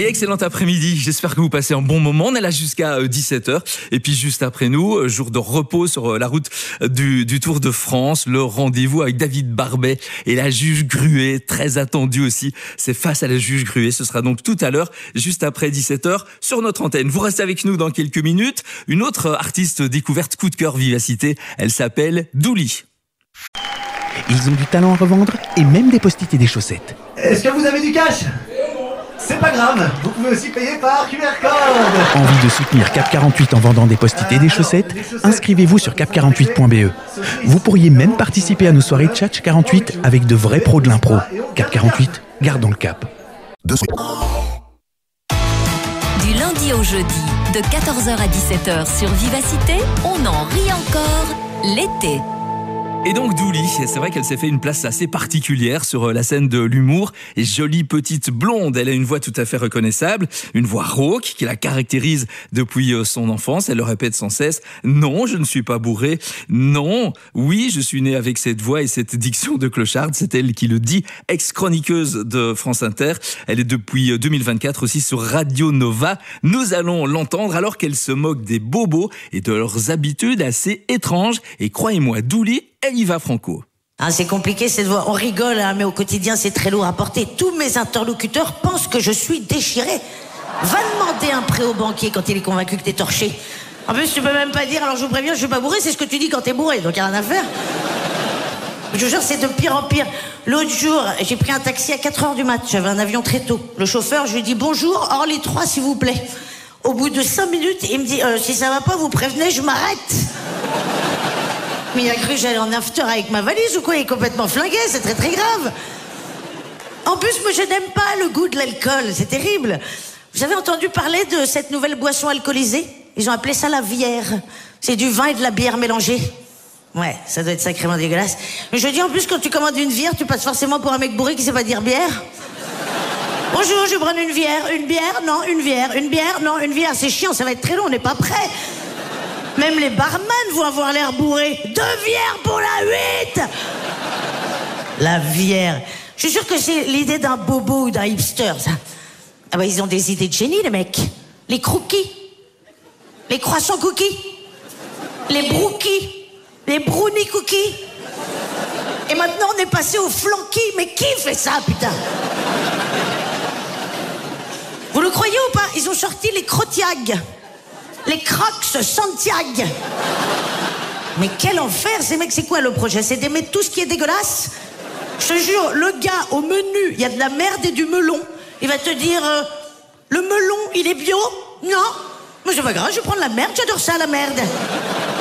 Et excellent après-midi, j'espère que vous passez un bon moment. On est là jusqu'à 17h. Et puis juste après nous, jour de repos sur la route du Tour de France, le rendez-vous avec David Barbet et la juge Gruet, très attendu aussi. C'est face à la juge Gruet. Ce sera donc tout à l'heure, juste après 17h, sur notre antenne. Vous restez avec nous dans quelques minutes. Une autre artiste découverte coup de cœur vivacité, elle s'appelle Douli. Ils ont du talent à revendre et même des post-it et des chaussettes. Est-ce que vous avez du cash ? C'est pas grave, vous pouvez aussi payer par QR code. Envie de soutenir Cap 48 en vendant des post-it et des chaussettes ? Inscrivez-vous sur cap48.be. Vous pourriez même participer à nos soirées de Tchatch 48 avec de vrais pros de l'impro. Cap 48, gardons le cap. Du lundi au jeudi, de 14h à 17h sur Vivacité, on en rit encore l'été. Et donc Douli, c'est vrai qu'elle s'est fait une place assez particulière sur la scène de l'humour. Et jolie petite blonde, elle a une voix tout à fait reconnaissable, une voix rauque qui la caractérise depuis son enfance. Elle le répète sans cesse, non, je ne suis pas bourré, non, oui, je suis né avec cette voix et cette diction de clocharde. C'est elle qui le dit, ex-chroniqueuse de France Inter. Elle est depuis 2024 aussi sur Radio Nova. Nous allons l'entendre alors qu'elle se moque des bobos et de leurs habitudes assez étranges. Et croyez-moi, Douli, elle y va franco. C'est compliqué cette voix, on rigole, mais au quotidien c'est très lourd à porter. Tous mes interlocuteurs pensent que je suis déchiré. Va demander un prêt au banquier quand il est convaincu que t'es torché. En plus tu peux même pas dire, alors je vous préviens, je suis pas bourré, c'est ce que tu dis quand t'es bourré, donc y a rien à faire. Je vous jure, c'est de pire en pire. L'autre jour, j'ai pris un taxi à 4h du mat, j'avais un avion très tôt. Le chauffeur, je lui dis bonjour, Orly 3 s'il vous plaît. Au bout de 5 minutes, il me dit si ça va pas, vous prévenez, je m'arrête. Mais il a cru que j'allais en after avec ma valise ou quoi? Il est complètement flingué, c'est très très grave. En plus, moi je n'aime pas le goût de l'alcool, c'est terrible. Vous avez entendu parler de cette nouvelle boisson alcoolisée? Ils ont appelé ça la bière. C'est du vin et de la bière mélangée. Ouais, ça doit être sacrément dégueulasse. Mais je dis en plus, quand tu commandes une bière, tu passes forcément pour un mec bourré qui sait pas dire bière. Bonjour, je vais prendre une bière. Une bière? Non, une bière. Une bière? Non, une bière. C'est chiant, ça va être très long, on n'est pas prêt. Même les barman vont avoir l'air bourrés. 2 bières pour la 8. La bière. Je suis sûr que c'est l'idée d'un bobo ou d'un hipster, ça. Ah bah, ils ont des idées de génie, les mecs. Les crookies. Les croissants cookies. Les brookies. Les brownie cookies. Et maintenant, on est passé au flanky. Mais qui fait ça, putain? Vous le croyez ou pas? Ils ont sorti les crotiags. Les Crocs Santiago. Mais quel enfer, ces mecs, c'est quoi le projet? C'est d'aimer tout ce qui est dégueulasse? Je te jure, le gars, au menu, il y a de la merde et du melon. Il va te dire, le melon, il est bio? Non. Mais c'est pas grave, je vais prendre la merde, j'adore ça, la merde.